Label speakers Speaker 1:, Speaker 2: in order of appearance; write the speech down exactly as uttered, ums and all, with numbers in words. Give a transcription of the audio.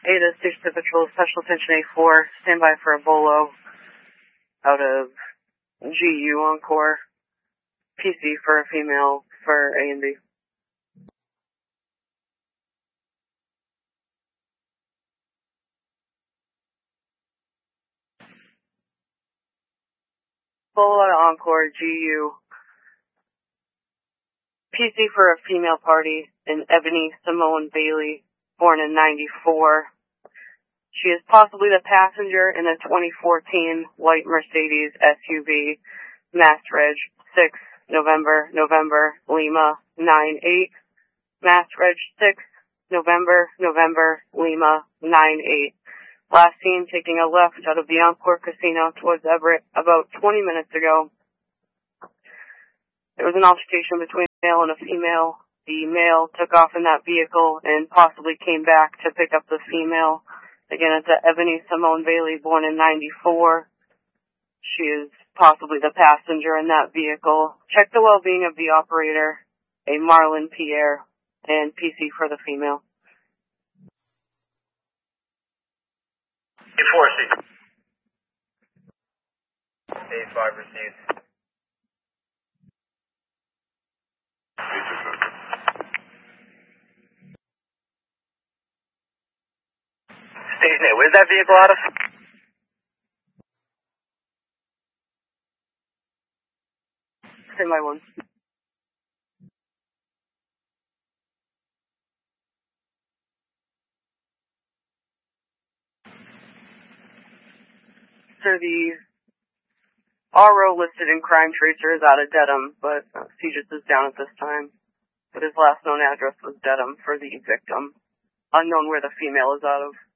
Speaker 1: Ada, Station Patrol, Special Attention A four, stand by for a bolo out of G U Encore. P C for a female for A and B. Bolo out of Encore, G U. P C for a female party in Ebony Simone Bailey, born in ninety-four. She is possibly the passenger in a twenty fourteen white Mercedes S U V, Mass Reg six, November, November, Lima, nine eight. Mass Reg six, November, November, Lima, nine eight. Last seen taking a left out of the Encore Casino towards Everett about twenty minutes ago. There was an altercation between a male and a female. The male took off in that vehicle and possibly came back to pick up the female. Again, it's a Ebony Simone Bailey, born in ninety-four. She is possibly the passenger in that vehicle. Check the well-being of the operator, a Marlon Pierre, and P C for the female.
Speaker 2: four C. A five received. Station eight, where's that vehicle out of?
Speaker 1: Stand by one. Sir, the R O listed in Crime Tracer is out of Dedham, but uh, Cegis is down at this time. But his last known address was Dedham for the victim. Unknown where the female is out of.